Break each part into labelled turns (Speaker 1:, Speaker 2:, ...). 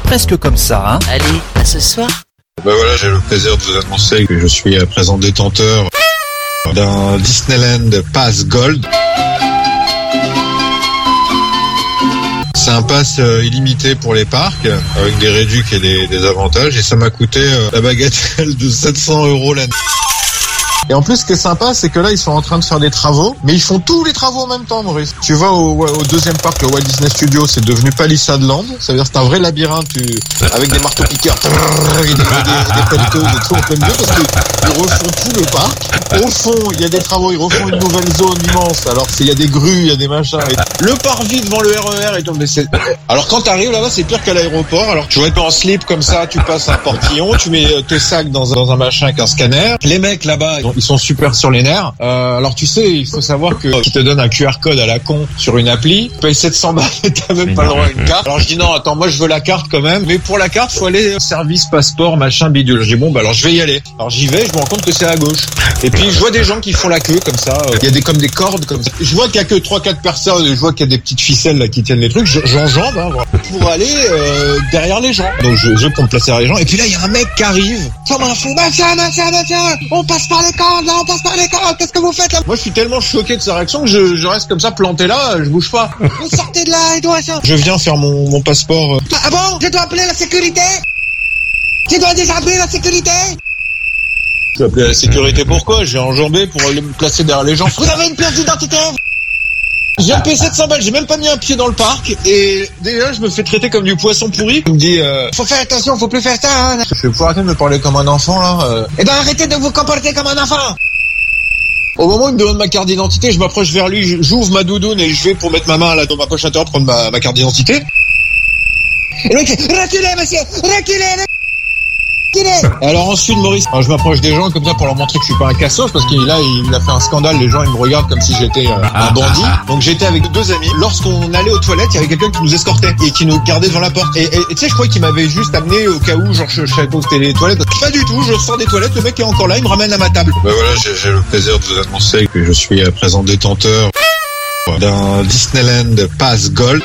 Speaker 1: presque comme ça, hein.
Speaker 2: Allez, à ce soir.
Speaker 3: Voilà, j'ai le plaisir de vous annoncer que je suis à présent détenteur d'un Disneyland Pass Gold. C'est un pass illimité pour les parcs, avec des réducs et des avantages, et ça m'a coûté la bagatelle de 700 € l'année. Et en plus, ce qui est sympa, c'est que là, ils sont en train de faire des travaux, mais ils font tous les travaux en même temps, Maurice. Tu vas au deuxième parc, le Walt Disney Studios, c'est devenu Palisade Land. Ça veut dire que c'est un vrai labyrinthe, avec des marteaux-piqueurs, et des pelleteuses et tout en plein milieu, parce qu'ils refont tout le parc. Au fond, il y a des travaux, ils refont une nouvelle zone immense. Alors, il y a des grues, il y a des machins. Et le parvis devant le RER et tout. Mais alors, quand t'arrives là-bas, c'est pire qu'à l'aéroport. Alors, tu vas être en slip comme ça, tu passes un portillon, tu mets tes sacs dans un machin avec un scanner. Les mecs là-bas, ils sont super sur les nerfs. Alors tu sais, il faut savoir que qui te donne un QR code à la con sur une appli, tu payes 700 balles et t'as même pas le droit à une carte. Alors je dis non, attends, moi je veux la carte quand même, mais pour la carte, faut aller service passeport machin bidule. Je dis bon, bah alors je vais y aller. Alors j'y vais, je me rends compte que c'est à gauche. Et puis je vois des gens qui font la queue comme ça, il y a comme des cordes comme ça. Je vois qu'il y a que 3-4 personnes, je vois qu'il y a des petites ficelles là qui tiennent les trucs, j'enjambe pour aller derrière les gens. Donc je pour me placer derrière les gens, et puis là il y a un mec qui arrive comme un fou, machin, on passe par les cordes là, on passe par les cordes, qu'est-ce que vous faites là? Moi je suis tellement choqué de sa réaction que je reste comme ça planté là, je bouge pas. Vous sortez de là et doit ça. Je viens faire mon passeport. Ah bon? Je dois appeler la sécurité? Je dois déjà appeler la sécurité? Je vais appeler la sécurité pourquoi? J'ai enjambé pour aller me placer derrière les gens. Vous avez une pièce d'identité? Je viens de payer 700 balles, j'ai même pas mis un pied dans le parc, et déjà je me fais traiter comme du poisson pourri. Il me dit faut faire attention, faut plus faire ça, hein. Je vais pouvoir arrêter de me parler comme un enfant là. Eh ben arrêtez de vous comporter comme un enfant. Au moment où il me demande ma carte d'identité, je m'approche vers lui, j'ouvre ma doudoune et je vais pour mettre ma main là dans ma poche intérieure, prendre ma carte d'identité. Et le mec fait reculez monsieur, reculez. Alors ensuite Maurice, je m'approche des gens comme ça pour leur montrer que je suis pas un cassos, parce qu'il a fait un scandale, les gens ils me regardent comme si j'étais un bandit. Donc j'étais avec 2 amis, lorsqu'on allait aux toilettes, il y avait quelqu'un qui nous escortait et qui nous gardait devant la porte. Et tu sais, je croyais qu'il m'avait juste amené au cas où, genre je savais pas où c'était les toilettes. Pas du tout, je sors des toilettes, le mec est encore là, il me ramène à ma table. Voilà, j'ai le plaisir de vous annoncer que je suis à présent détenteur d'un Disneyland Pass Gold.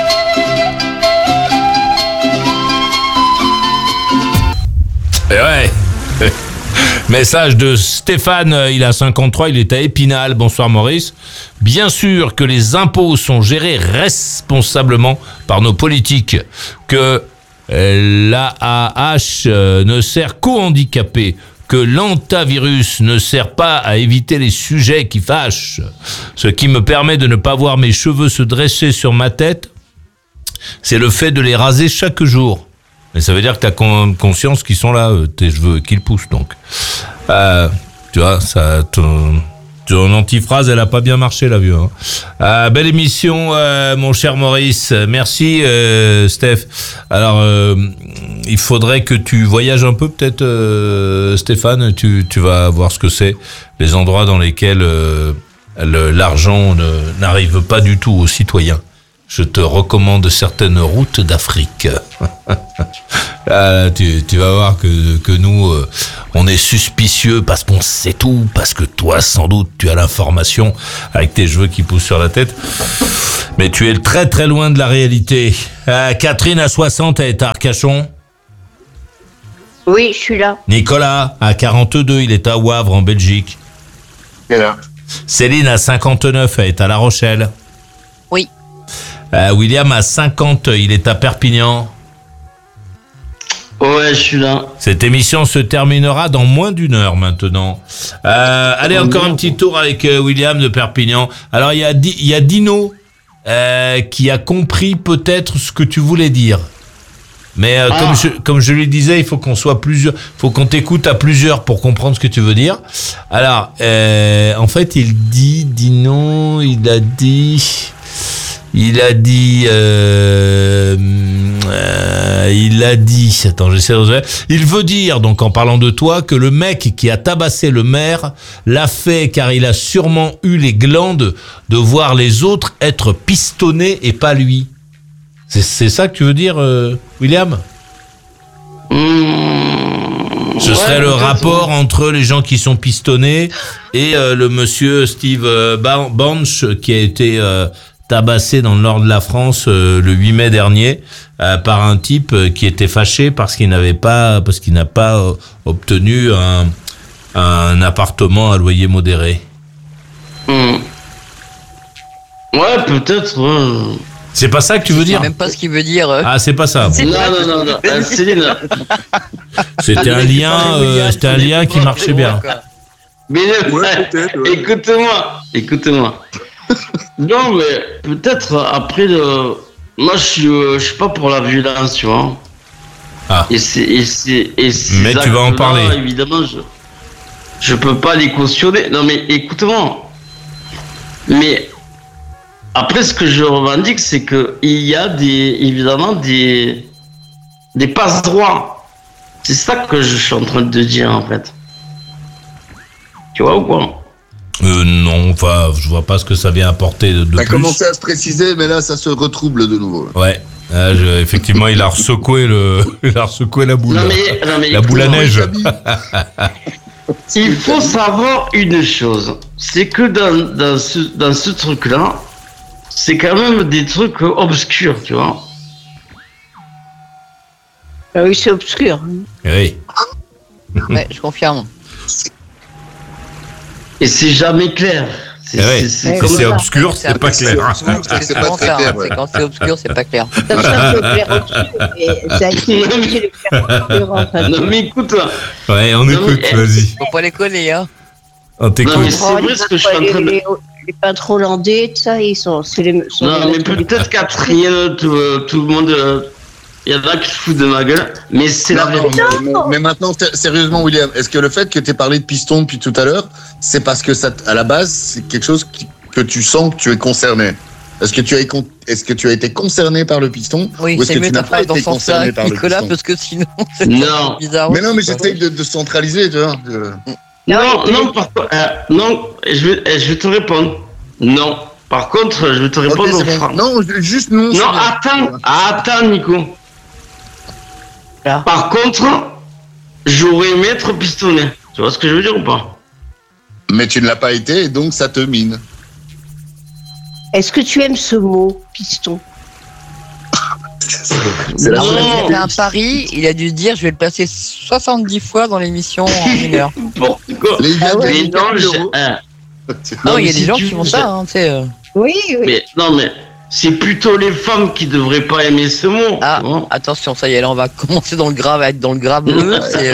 Speaker 4: Ouais. Message de Stéphane, il a 53, il est à Épinal. Bonsoir Maurice. Bien sûr que les impôts sont gérés responsablement par nos politiques, que l'AAH ne sert qu'aux handicapés, que l'antivirus ne sert pas à éviter les sujets qui fâchent. Ce qui me permet de ne pas voir mes cheveux se dresser sur ma tête, c'est le fait de les raser chaque jour. Mais ça veut dire que t'as conscience qu'ils sont là, tes cheveux, qu'ils poussent, donc. Tu vois, ça, ton antiphrase, elle a pas bien marché, la vieux, hein. Belle émission, mon cher Maurice. Merci, Steph. Alors, il faudrait que tu voyages un peu, peut-être, Stéphane. Tu vas voir ce que c'est, les endroits dans lesquels l'argent n'arrive pas du tout aux citoyens. Je te recommande certaines routes d'Afrique. Tu vas voir que nous, on est suspicieux parce qu'on sait tout, parce que toi, sans doute, tu as l'information avec tes cheveux qui poussent sur la tête. Mais tu es très très loin de la réalité. Catherine à 60, elle est à Arcachon.
Speaker 5: Oui, je suis là.
Speaker 4: Nicolas à 42, il est à Wavre en Belgique.
Speaker 3: Il est là.
Speaker 4: Céline à 59, elle est à La Rochelle.
Speaker 5: Oui.
Speaker 4: William à 50, il est à Perpignan.
Speaker 6: Ouais, je suis là.
Speaker 4: Cette émission se terminera dans moins d'1 heure maintenant. Allez, encore un petit tour avec William de Perpignan. Alors, il y a Dino qui a compris peut-être ce que tu voulais dire. Mais comme je lui disais, il faut qu'on soit plusieurs, faut qu'on t'écoute à plusieurs pour comprendre ce que tu veux dire. Alors, en fait, Dino, il a dit, attends, j'essaie de résoudre. Il veut dire, donc, en parlant de toi, que le mec qui a tabassé le maire l'a fait car il a sûrement eu les glandes de voir les autres être pistonnés et pas lui. C'est ça que tu veux dire, William? Ce serait le rapport entre les gens qui sont pistonnés et le monsieur Steve Banch qui a été tabassé dans le nord de la France le 8 mai dernier par un type qui était fâché parce qu'il n'a pas obtenu un appartement à loyer modéré.
Speaker 1: Ouais, peut-être.
Speaker 4: C'est pas ça que tu veux
Speaker 2: Je sais
Speaker 4: dire?
Speaker 2: même pas ce qu'il veut dire.
Speaker 4: Ah, c'est pas ça.
Speaker 1: Non. Céline.
Speaker 4: C'était un lien qui marchait bien.
Speaker 1: Mais
Speaker 3: Ouais, peut-être, ouais.
Speaker 1: écoute-moi. Non, mais peut-être après moi, je suis pas pour la violence, tu vois.
Speaker 4: Ah.
Speaker 1: Et ces
Speaker 4: Mais tu vas en
Speaker 1: actes-là,
Speaker 4: parler.
Speaker 1: Évidemment, je peux pas les cautionner. Non, mais écoute-moi. Mais après, ce que je revendique, c'est que il y a évidemment des passe-droits. C'est ça que je suis en train de dire, en fait. Tu vois ou quoi?
Speaker 4: Non, enfin, je vois pas ce que ça vient apporter de
Speaker 6: T'as
Speaker 4: plus.
Speaker 6: commencé à se préciser, mais là, ça se retrouble de nouveau.
Speaker 4: Ouais. Effectivement, il a ressecoué la boule.
Speaker 1: Non, mais
Speaker 4: La boule à neige.
Speaker 1: Il faut savoir une chose, c'est que dans ce truc-là, c'est quand même des trucs obscurs, tu vois.
Speaker 5: Ah oui, c'est obscur.
Speaker 4: Oui.
Speaker 2: Ouais, je confirme.
Speaker 1: Et c'est jamais clair.
Speaker 4: Ouais.
Speaker 1: C'est
Speaker 4: Quand
Speaker 1: comme
Speaker 4: c'est
Speaker 1: ça.
Speaker 4: obscur, c'est pas clair.
Speaker 2: C'est
Speaker 6: pas
Speaker 2: souvent
Speaker 6: très
Speaker 2: ça,
Speaker 6: clair,
Speaker 2: hein,
Speaker 6: ouais.
Speaker 2: c'est quand c'est obscur, c'est pas clair.
Speaker 5: Ça sert le clair-obscur, mais ça a été le clair-obscur en fait.
Speaker 1: Non mais écoute,
Speaker 4: Ouais, on écoute,
Speaker 1: mais-
Speaker 4: vas-y.
Speaker 2: Faut pas les coller, hein.
Speaker 4: On
Speaker 1: non
Speaker 4: t'écoute.
Speaker 1: mais c'est vrai ce que je suis en train de...
Speaker 5: Les peintres hollandais, tout ça, ils sont les
Speaker 1: Non mais peut-être qu'Adrien, tout le monde... Il y en a qui se foutent de ma gueule, mais c'est la
Speaker 6: Non,
Speaker 1: vérité.
Speaker 6: mais maintenant, sérieusement, William, est-ce que le fait que tu aies parlé de piston depuis tout à l'heure, c'est parce que ça, à la base, c'est quelque chose que tu sens que tu es concerné? Est-ce que tu as été concerné par le piston?
Speaker 2: Oui,
Speaker 6: ou est-ce
Speaker 2: c'est
Speaker 6: que
Speaker 2: mieux
Speaker 6: tu n'as
Speaker 2: ta
Speaker 6: pas
Speaker 2: phrase dans
Speaker 6: été
Speaker 2: ce sens-là,
Speaker 6: concerné par le
Speaker 2: Nicolas,
Speaker 6: piston?
Speaker 2: parce que sinon, c'est
Speaker 1: Non.
Speaker 2: bizarre.
Speaker 6: Mais non, mais
Speaker 2: quoi.
Speaker 6: j'essaye de centraliser, tu vois.
Speaker 1: Non, par contre, non, je vais te répondre. Non. Par contre, je vais te
Speaker 6: Ok,
Speaker 1: répondre
Speaker 6: c'est
Speaker 1: au
Speaker 6: bon.
Speaker 1: franc.
Speaker 6: Non, juste non.
Speaker 1: Non,
Speaker 6: c'est bon.
Speaker 1: attends, Nico.
Speaker 5: Là.
Speaker 1: Par contre, j'aurais aimé être pistonné. Tu vois ce que je veux dire ou pas?
Speaker 6: Mais tu ne l'as pas été, et donc ça te mine.
Speaker 5: Est-ce que tu aimes ce mot, piston?
Speaker 6: C'est la
Speaker 2: Alors,
Speaker 1: Non.
Speaker 2: il a fait un pari, il a dû dire je vais le passer 70 fois dans l'émission en une heure.
Speaker 1: N'importe quoi.
Speaker 6: Les gars,
Speaker 5: Ah ouais,
Speaker 1: Mais non,
Speaker 2: Non, il y a
Speaker 1: mais
Speaker 2: des
Speaker 1: si
Speaker 2: gens
Speaker 1: tu
Speaker 2: qui font
Speaker 1: veux-
Speaker 2: ça, hein, tu sais.
Speaker 5: Oui, oui.
Speaker 1: Mais non, mais c'est plutôt les femmes qui devraient pas aimer ce mot.
Speaker 2: Ah,
Speaker 1: tu vois.
Speaker 2: attention, ça y est, là, on va commencer dans le grave, à être dans le grave bleu,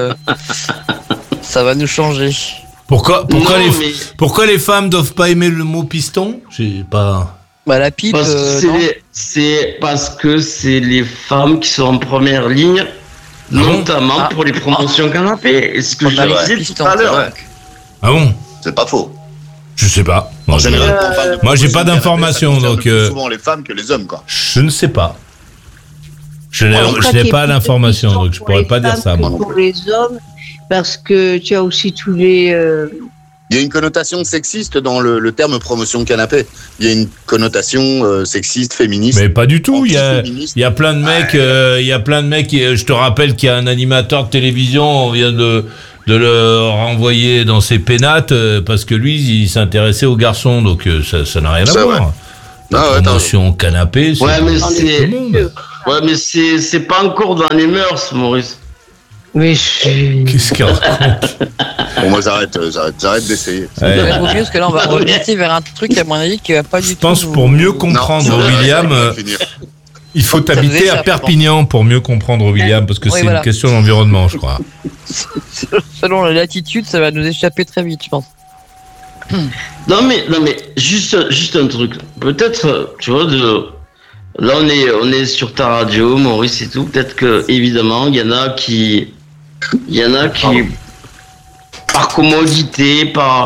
Speaker 2: ça va nous changer.
Speaker 4: Pourquoi
Speaker 1: Non,
Speaker 4: pourquoi
Speaker 1: mais
Speaker 4: les femmes doivent pas aimer le mot piston? J'ai pas.
Speaker 2: Bah, la pipe,
Speaker 1: parce que
Speaker 2: non.
Speaker 1: c'est parce que c'est les femmes qui sont en première ligne,
Speaker 4: bon
Speaker 1: notamment
Speaker 2: Ah.
Speaker 1: pour les promotions canapé. Et ce que
Speaker 2: On
Speaker 1: je
Speaker 2: a les
Speaker 1: disais
Speaker 2: pistons,
Speaker 1: tout à l'heure.
Speaker 2: c'est vrai.
Speaker 4: Ah bon?
Speaker 6: C'est pas faux.
Speaker 4: Je sais pas.
Speaker 6: En
Speaker 4: Moi,
Speaker 6: général, quand on parle de
Speaker 4: moi, j'ai
Speaker 6: promotion
Speaker 4: pas
Speaker 6: canapé,
Speaker 4: d'informations,
Speaker 6: ça concerne
Speaker 4: donc,
Speaker 6: plus souvent les femmes que les hommes, quoi.
Speaker 4: je ne sais pas. Je
Speaker 5: Alors,
Speaker 4: n'ai
Speaker 5: toi,
Speaker 4: pas
Speaker 5: t'es plus
Speaker 4: l'information,
Speaker 5: piston
Speaker 4: donc je
Speaker 5: pour
Speaker 4: pourrais
Speaker 5: les
Speaker 4: pas dire
Speaker 5: femmes
Speaker 4: ça,
Speaker 5: que
Speaker 4: moi.
Speaker 5: pour les hommes, parce que tu as aussi tous les...
Speaker 6: Il y a une connotation sexiste dans le terme promotion canapé. Il y a une connotation sexiste, féministe.
Speaker 4: Mais pas du tout. Il y a
Speaker 6: anti-féministe.
Speaker 4: plein de mecs. Il y a plein de mecs. Je te rappelle qu'il y a un animateur de télévision. On vient de le renvoyer dans ses pénates parce que lui, il s'intéressait aux garçons. Donc ça n'a rien à
Speaker 6: C'est
Speaker 4: voir.
Speaker 6: vrai.
Speaker 4: La
Speaker 6: Ah ouais,
Speaker 4: promotion canapé. C'est
Speaker 1: Ouais, mais
Speaker 4: pour tout
Speaker 1: c'est-
Speaker 4: le monde.
Speaker 1: Ouais, mais c'est pas encore dans les mœurs, Maurice.
Speaker 5: Mais je...
Speaker 4: Qu'est-ce qu'il raconte?
Speaker 6: Bon, moi, j'arrête d'essayer.
Speaker 2: Ça
Speaker 4: Ouais.
Speaker 2: va être mieux parce que là, on va remonter vers un truc, à mon avis, qui va pas du
Speaker 4: Je
Speaker 2: tout.
Speaker 4: pense
Speaker 2: nous-
Speaker 4: pour mieux comprendre
Speaker 6: Non,
Speaker 4: William,
Speaker 6: ça va finir.
Speaker 4: il faut
Speaker 2: Ça nous
Speaker 4: habiter à
Speaker 2: échappe,
Speaker 4: Perpignan pour mieux comprendre William parce que
Speaker 2: Oui,
Speaker 4: c'est
Speaker 2: voilà.
Speaker 4: une question d'environnement, je crois.
Speaker 2: Selon la latitude, ça va nous échapper très vite, je pense.
Speaker 1: Non mais juste un truc. Peut-être, tu vois, là on est sur ta radio, Maurice et tout. Peut-être que évidemment il y en a qui par commodité,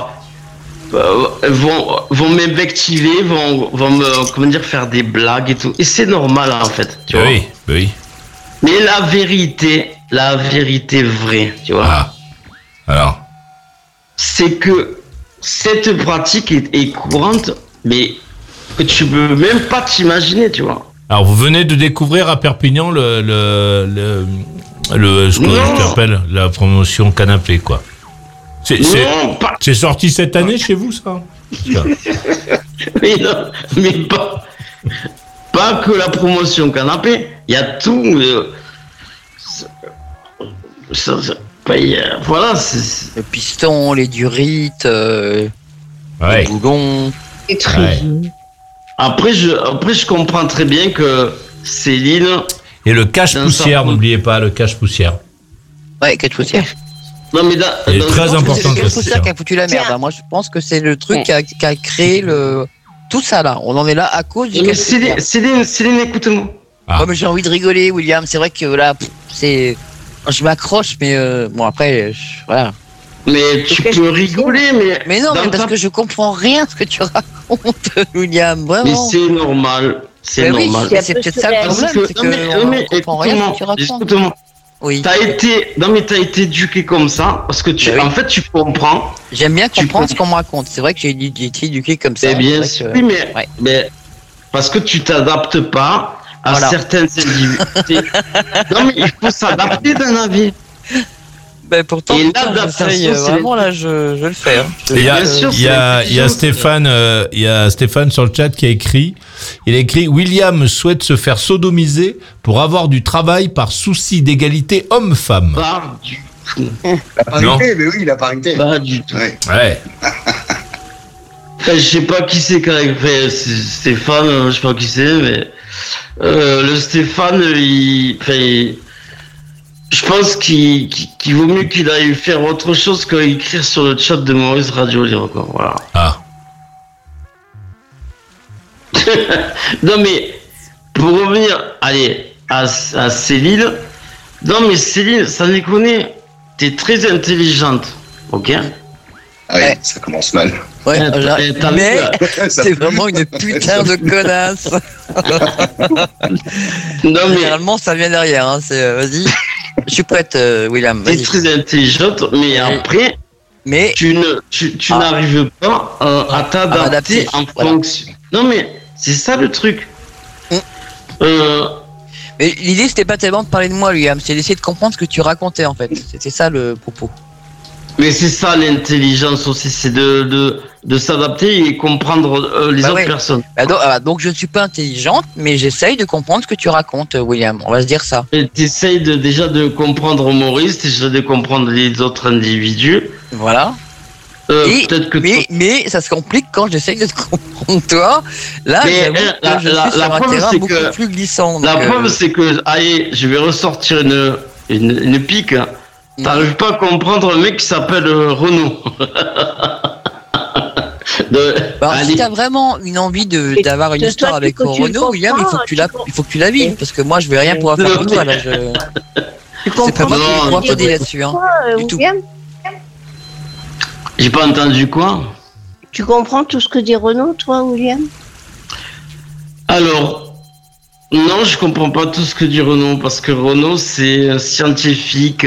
Speaker 1: vont m'invectiver, vont me comment dire faire des blagues et tout. Et c'est normal en fait, tu vois.
Speaker 4: Oui, oui.
Speaker 1: Mais la vérité vraie, tu vois,
Speaker 4: Ah. Alors.
Speaker 1: c'est que cette pratique est courante, mais que tu peux même pas t'imaginer, tu vois.
Speaker 4: Alors, vous venez de découvrir à Perpignan ce que
Speaker 1: Non.
Speaker 4: je t'appelle la promotion canapé, quoi.
Speaker 1: Non, pas,
Speaker 4: C'est sorti cette année chez vous, ça?
Speaker 1: mais non, mais pas, pas que la promotion canapé, il y a tout. Voilà, c'est.
Speaker 2: Le piston, les durites,
Speaker 4: Ouais.
Speaker 2: le boulon.
Speaker 5: C'est très
Speaker 4: Ouais.
Speaker 1: Après, je comprends très bien que Céline.
Speaker 4: Et le cache-poussière,
Speaker 1: Dans sa-
Speaker 4: n'oubliez pas, le cache-poussière.
Speaker 2: Ouais, quatre poussières.
Speaker 1: Non, mais
Speaker 4: Il est très important.
Speaker 2: C'est le
Speaker 4: que
Speaker 2: poussière
Speaker 4: ça.
Speaker 2: qui a foutu la merde.
Speaker 5: Tiens.
Speaker 2: Hein. Moi, je pense que c'est le truc qui a créé tout ça là. On en est là à cause du
Speaker 1: Mais
Speaker 2: cache-poussière.
Speaker 1: Céline, écoute-moi.
Speaker 4: Ah.
Speaker 2: Oh, mais j'ai envie de rigoler, William. C'est vrai que là, c'est. Je m'accroche, mais bon, après, voilà.
Speaker 1: Mais tu peux rigoler, mais.
Speaker 2: Mais non,
Speaker 1: dans
Speaker 2: mais parce
Speaker 1: ta-
Speaker 2: que je comprends rien ce que tu racontes, William.
Speaker 1: Mais
Speaker 2: Vraiment.
Speaker 1: c'est normal. C'est
Speaker 2: Mais oui,
Speaker 1: normal.
Speaker 2: c'est peut-être ça le
Speaker 1: Parce
Speaker 2: problème, c'est
Speaker 1: non, mais-
Speaker 2: que
Speaker 1: non, mais
Speaker 2: on comprend rien à ce que tu racontes.
Speaker 1: écoute-moi.
Speaker 2: Oui.
Speaker 1: T'as été éduqué comme ça parce que
Speaker 2: Ben oui.
Speaker 1: en fait, tu comprends.
Speaker 2: J'aime bien
Speaker 1: tu
Speaker 2: comprendre ce qu'on me raconte. C'est vrai que j'ai été éduqué comme ça.
Speaker 1: Eh bien
Speaker 2: C'est vrai
Speaker 1: sûr.
Speaker 2: que-
Speaker 1: Oui, mais,
Speaker 2: ouais.
Speaker 1: mais parce que tu t'adaptes pas à
Speaker 2: Voilà.
Speaker 1: certains individus. Non, mais il faut s'adapter dans la vie.
Speaker 2: Ben, pourtant,
Speaker 1: Et
Speaker 2: putain,
Speaker 1: l'adaptation,
Speaker 2: j'essaye,
Speaker 1: c'est-
Speaker 2: vraiment là, je vais le faire.
Speaker 4: Il y a,
Speaker 1: Bien sûr,
Speaker 4: il y a-
Speaker 1: c'est
Speaker 4: il y a
Speaker 1: intelligent,
Speaker 4: Stéphane sur le chat qui a écrit. Il a écrit William souhaite se faire sodomiser pour avoir du travail par souci d'égalité homme-femme.
Speaker 1: Pas du tout.
Speaker 6: La parité, mais oui, la parité.
Speaker 1: Pas du tout.
Speaker 6: Ouais.
Speaker 4: Ouais.
Speaker 1: Enfin, je sais pas qui c'est quand même. Enfin, Stéphane, je sais pas qui c'est, mais le Stéphane, je pense qu'il vaut mieux qu'il aille faire autre chose qu'écrire sur le chat de Maurice Radio Libre, quoi. Voilà.
Speaker 4: Ah.
Speaker 1: Non mais pour revenir, allez, à Céline. Non mais Céline, ça déconne. T'es très intelligente, ok.
Speaker 6: Ah oui,
Speaker 2: Ouais.
Speaker 6: ça commence mal.
Speaker 2: Ouais,
Speaker 1: T'as vu,
Speaker 2: mais
Speaker 6: Ça-
Speaker 2: c'est vraiment une putain de connasse.
Speaker 1: non mais
Speaker 2: Généralement, ça vient derrière. Hein. Vas-y, je suis prête, William.
Speaker 1: t'es
Speaker 2: Vas-y.
Speaker 1: très intelligente, mais après.
Speaker 2: Mais
Speaker 1: Tu
Speaker 2: Ah.
Speaker 1: n'arrives pas à t'adapter
Speaker 2: m'adapter,
Speaker 1: en
Speaker 2: voilà.
Speaker 1: fonction. Non mais c'est ça le truc.
Speaker 2: Mm. Mais l'idée, c'était pas tellement de parler de moi, William, c'est d'essayer de comprendre ce que tu racontais, en fait. C'était ça le propos.
Speaker 1: Mais c'est ça l'intelligence aussi, c'est de s'adapter et comprendre les
Speaker 2: Bah
Speaker 1: autres
Speaker 2: ouais.
Speaker 1: personnes.
Speaker 2: Donc, je ne suis pas intelligente, mais j'essaye de comprendre ce que tu racontes, William. On va se dire ça.
Speaker 1: Et t'essayes déjà de comprendre Maurice, t'essayes de comprendre les autres individus.
Speaker 2: Voilà. Et-
Speaker 1: Peut-être que
Speaker 2: Mais ça se complique quand j'essaye de te comprendre, toi. Là,
Speaker 1: Mais,
Speaker 2: j'avoue que
Speaker 1: la-
Speaker 2: je
Speaker 1: la-
Speaker 2: suis
Speaker 1: la
Speaker 2: sur un
Speaker 1: preuve,
Speaker 2: terrain
Speaker 1: c'est
Speaker 2: beaucoup
Speaker 1: que-
Speaker 2: plus glissant.
Speaker 1: la
Speaker 2: donc,
Speaker 1: preuve c'est que, allez, je vais ressortir une pique. T'arrives pas à comprendre un mec qui s'appelle Renaud.
Speaker 2: bah, si
Speaker 1: allez.
Speaker 2: t'as vraiment une envie d'avoir une
Speaker 5: Toi,
Speaker 2: histoire
Speaker 5: tu
Speaker 2: avec
Speaker 5: peux- tu
Speaker 2: Renaud, William, il faut que tu la vives, parce que moi, je vais rien pouvoir faire pour toi. Là,
Speaker 5: Tu
Speaker 2: c'est pas
Speaker 5: comprends
Speaker 2: moi qui vais
Speaker 1: Non,
Speaker 2: pouvoir
Speaker 1: non,
Speaker 2: t'aider
Speaker 1: non.
Speaker 2: là-dessus. Hein.
Speaker 5: quoi,
Speaker 2: du tout.
Speaker 5: William?
Speaker 1: J'ai pas entendu quoi.
Speaker 5: Tu comprends tout ce que dit Renaud, toi, William?
Speaker 1: Alors, non, je comprends pas tout ce que dit Renaud, parce que Renaud, c'est un scientifique.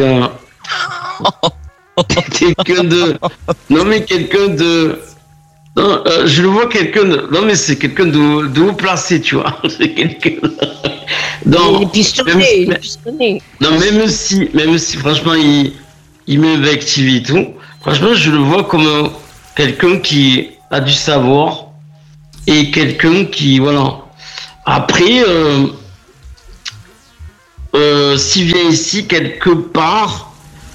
Speaker 1: Quelqu'un de. Non, mais quelqu'un de. Non, je le vois quelqu'un de. Non, mais c'est quelqu'un de haut placé, tu vois. C'est quelqu'un. Non,
Speaker 5: Il est pistonné,
Speaker 1: même-
Speaker 5: il est pistonné.
Speaker 1: non, même si, franchement, il m'invective et tout. Franchement, je le vois comme quelqu'un qui a du savoir et quelqu'un qui, voilà. Après, s'il vient ici quelque part,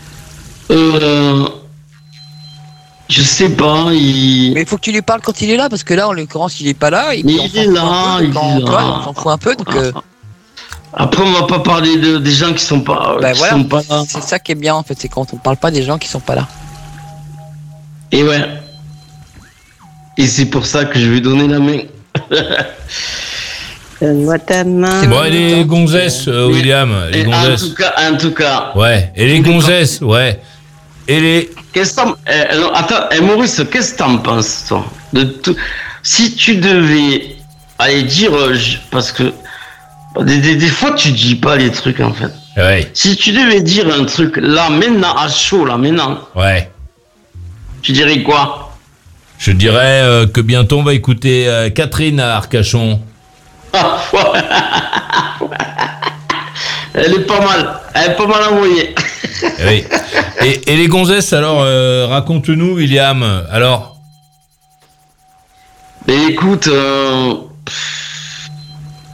Speaker 1: je sais pas,
Speaker 2: Mais il faut que tu lui parles quand il est là, parce que là, en l'occurrence, il est pas là. Et
Speaker 1: Mais
Speaker 2: puis, on
Speaker 1: il
Speaker 2: s'en
Speaker 1: est
Speaker 2: fout
Speaker 1: là,
Speaker 2: un peu,
Speaker 1: il
Speaker 2: quand-
Speaker 1: est
Speaker 2: tu vois,
Speaker 1: là.
Speaker 2: on s'en fout un peu. Donc,
Speaker 1: après on va pas parler des gens qui sont pas,
Speaker 2: bah,
Speaker 1: qui
Speaker 2: voilà,
Speaker 1: sont pas là.
Speaker 2: c'est ça qui est bien, en fait, c'est quand on parle pas des gens qui sont pas là.
Speaker 1: Et ouais. Et c'est pour ça que je vais donner la main.
Speaker 5: Donne-moi ta main.
Speaker 4: Bon, et les gonzesses, William, les
Speaker 1: Et
Speaker 4: gonzesses.
Speaker 1: en tout cas,
Speaker 4: Ouais, et les gonzesses, ouais. Et les...
Speaker 1: qu'est-ce que non, attends, Maurice, qu'est-ce que t'en penses, toi, de tout? Si tu devais aller dire, parce que des fois tu dis pas les trucs en fait.
Speaker 4: Ouais,
Speaker 1: Si tu devais dire un truc là maintenant à chaud là maintenant,
Speaker 4: ouais.
Speaker 1: tu dirais quoi?
Speaker 4: Je dirais que bientôt on va écouter Catherine à Arcachon.
Speaker 1: Ah, ouais. Elle est pas mal envoyée.
Speaker 4: Oui. Et les gonzesses, alors, raconte-nous, William. Alors,
Speaker 1: Mais écoute,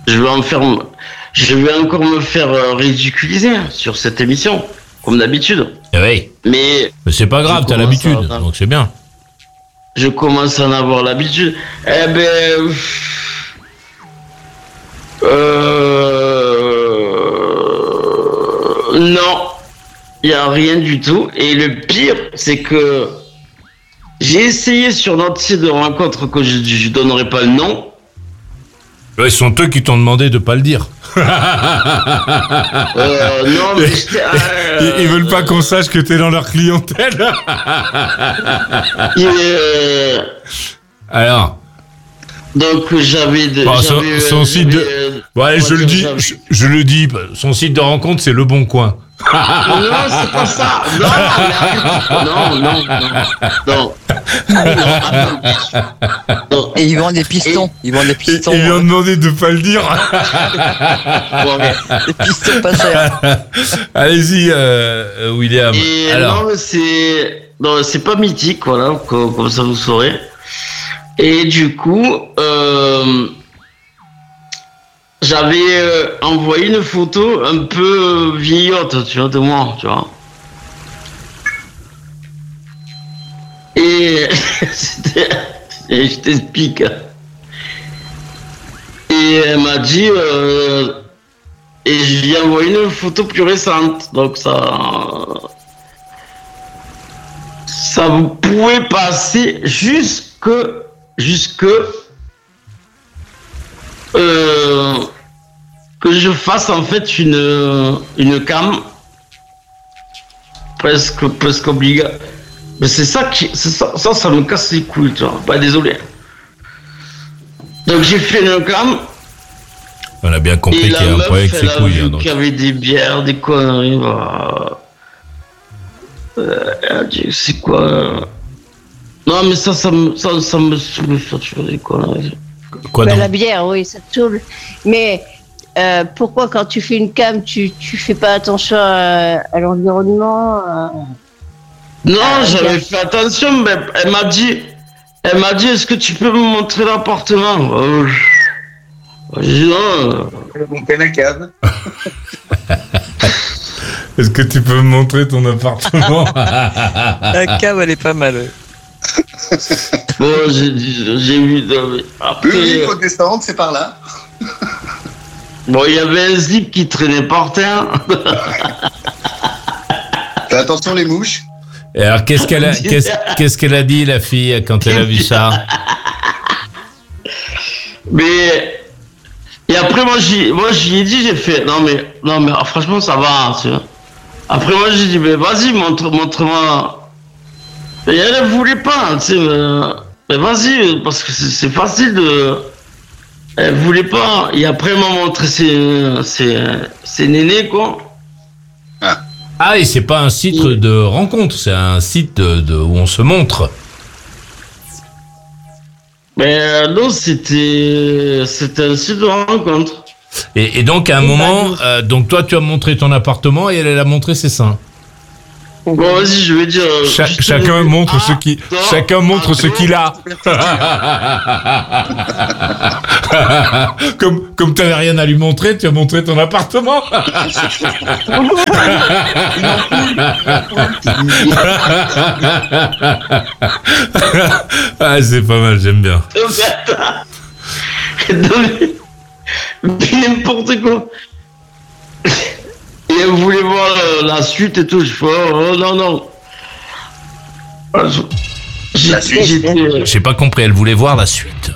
Speaker 1: je vais encore me faire ridiculiser sur cette émission, comme d'habitude.
Speaker 4: Oui.
Speaker 1: Mais
Speaker 4: c'est pas grave, t'as l'habitude, donc c'est bien.
Speaker 1: Je commence à en avoir l'habitude. Eh ben... Non. Il n'y a rien du tout. Et le pire, c'est que j'ai essayé sur notre site de rencontre que je donnerai pas le nom.
Speaker 4: Ils sont eux qui t'ont demandé de pas le dire.
Speaker 1: Non, mais
Speaker 4: ils veulent pas qu'on sache que t'es dans leur clientèle. Alors.
Speaker 1: Donc j'avais
Speaker 4: son site de... Ouais, je le dis. Son site de rencontre, c'est Le Bon Coin.
Speaker 1: Non, c'est pas ça. Non.
Speaker 2: Et ils vendent des pistons. Ils
Speaker 4: lui ont demandé de pas le dire.
Speaker 2: Des pistons pas chers.
Speaker 4: Allez-y, William.
Speaker 1: Et alors. Non, c'est pas mythique, voilà, comme ça vous saurez. Et du coup, j'avais envoyé une photo un peu vieillotte, tu vois, de moi, tu vois. Et je t'explique. Et elle m'a dit, et je lui ai envoyé une photo plus récente, donc ça vous pouvait passer jusque que je fasse en fait une cam presque obligatoire. Mais c'est ça ça me casse les couilles, tu vois. Bah désolé. Donc j'ai fait une cam.
Speaker 4: On a bien compris qu'il y a un problème avec ses couilles.
Speaker 1: Hein, donc. Il y avait des bières, des conneries. Bah... c'est quoi Non mais ça me saoule des conneries.
Speaker 5: Quoi donc? La bière, oui, ça te saoule. Mais pourquoi quand tu fais une cam, tu fais pas attention à l'environnement
Speaker 1: Non, j'avais fait attention, mais elle m'a dit, est-ce que tu peux me montrer l'appartement? J'ai dit non.
Speaker 6: La cave.
Speaker 4: Est-ce que tu peux me montrer ton appartement?
Speaker 2: La cave, elle est pas mal.
Speaker 1: Bon, j'ai vu. Après,
Speaker 6: le protestante, c'est par là.
Speaker 1: Bon, il y avait un zip qui traînait par terre.
Speaker 6: Fais attention les mouches.
Speaker 4: Et alors, qu'est-ce qu'elle a dit, la fille, quand elle a vu ça?
Speaker 1: Mais et après, moi, j'y ai dit, j'ai fait non mais franchement, ça va. Tu vois. Après, moi, j'ai dit, mais vas-y, montre-moi. Et elle ne voulait pas, tu sais, mais vas-y, parce que c'est facile de. Elle voulait pas. Et après, elle m'a montré ses nénés, quoi.
Speaker 4: Ah, et c'est pas un site de rencontre, c'est un site où on se montre.
Speaker 1: Mais non, c'était un site de rencontre.
Speaker 4: Et donc, à un moment, donc toi, tu as montré ton appartement et elle a montré ses seins.
Speaker 1: Bon, vas-y, je vais dire.
Speaker 4: Chacun montre ce qu'il a. Comme tu n'avais rien à lui montrer, tu as montré ton appartement. Ah, c'est pas mal, j'aime bien.
Speaker 1: N'importe quoi. Et elle voulait voir la suite et tout. Je fais, oh non.
Speaker 6: La suite.
Speaker 4: J'ai pas compris, elle voulait voir la suite.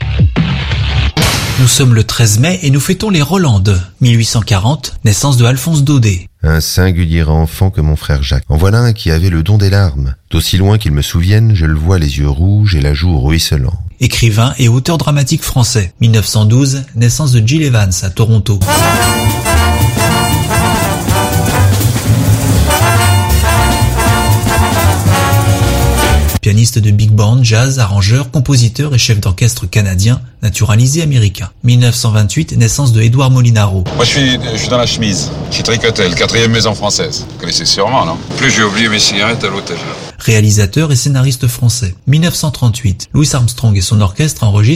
Speaker 7: Nous sommes le 13 mai et nous fêtons les Rolandes. 1840, naissance de Alphonse Daudet.
Speaker 8: Un singulier enfant que mon frère Jacques. En voilà un qui avait le don des larmes. D'aussi loin qu'il me souvienne, je le vois les yeux rouges et la joue ruisselant.
Speaker 7: Écrivain et auteur dramatique français. 1912, naissance de Jill Evans à Toronto. Pianiste de big band, jazz, arrangeur, compositeur et chef d'orchestre canadien, naturalisé américain. 1928, naissance de Édouard Molinaro.
Speaker 9: Moi je suis dans la chemise, chez Tricotel, 4e maison française. Vous connaissez sûrement, non? Plus j'ai oublié mes cigarettes à l'hôtel.
Speaker 7: Réalisateur et scénariste français. 1938, Louis Armstrong et son orchestre enregistrent